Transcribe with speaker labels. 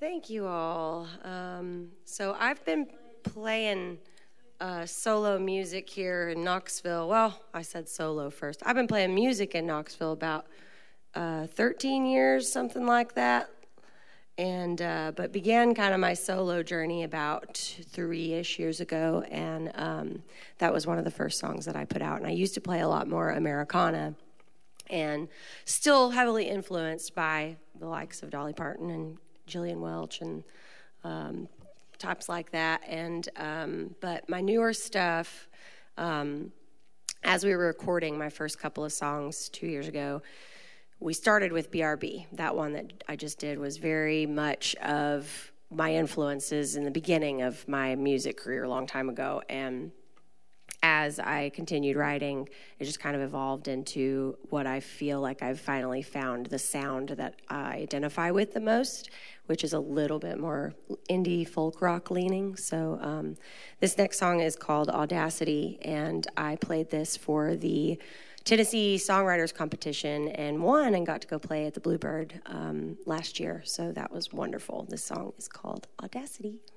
Speaker 1: Thank you all. So I've been playing solo music here in Knoxville. Well, I said solo first. I've been playing music in Knoxville about 13 years, something like that. And but began kind of my solo journey about 3-ish years ago, and that was one of the first songs that I put out. And I used to play a lot more Americana, and still heavily influenced by the likes of Dolly Parton and Gillian Welch and types like that. And but my newer stuff, as we were recording my first couple of songs 2 years ago, we started with BRB. That one that I just did was very much of my influences in the beginning of my music career a long time ago. And as I continued writing, it just kind of evolved into what I feel like I've finally found the sound that I identify with the most, which is a little bit more indie folk rock leaning. So this next song is called Audacity, and I played this for the Tennessee Songwriters Competition and won and got to go play at the Bluebird last year. So that was wonderful. This song is called Audacity.